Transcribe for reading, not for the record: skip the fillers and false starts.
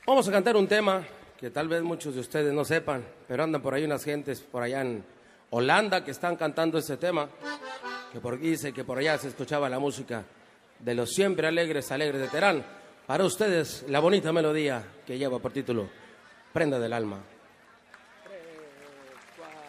Vamos a cantar un tema que tal vez muchos de ustedes no sepan, pero andan por ahí unas gentes por allá en Holanda que están cantando ese tema, dice que por allá se escuchaba la música de los siempre alegres de Terán. Para ustedes, la bonita melodía que lleva por título Prenda del Alma.